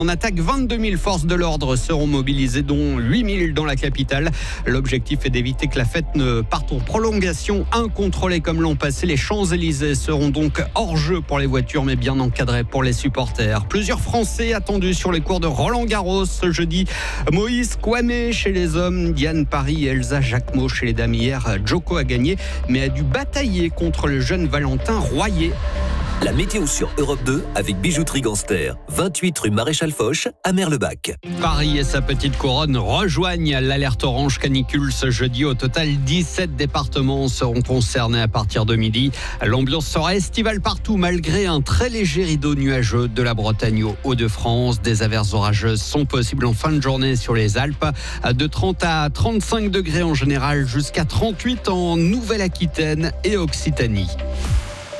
On attaque 22 000 forces de l'ordre seront mobilisées, dont 8 000 dans la capitale. L'objectif est d'éviter que la fête ne parte en prolongation incontrôlée comme l'an passé. Les Champs-Élysées seront donc hors jeu pour les voitures, mais bien encadrés pour les supporters. Plusieurs Français attendus sur les cours de Roland-Garros ce jeudi. Moïse Kouamé chez les hommes, Diane Paris et Elsa Jacquemot chez les dames. Hier, Djoko a gagné, mais a dû batailler contre le jeune Valentin Royer. La météo sur Europe 2 avec Bijouterie Ganster, 28 rue Maréchal Foch à Merlebach. Paris et sa petite couronne rejoignent l'alerte orange canicule ce jeudi. Au total, 17 départements seront concernés à partir de midi. L'ambiance sera estivale partout malgré un très léger rideau nuageux de la Bretagne aux Hauts-de-France. Des averses orageuses sont possibles en fin de journée sur les Alpes. De 30 à 35 degrés en général, jusqu'à 38 en Nouvelle-Aquitaine et Occitanie.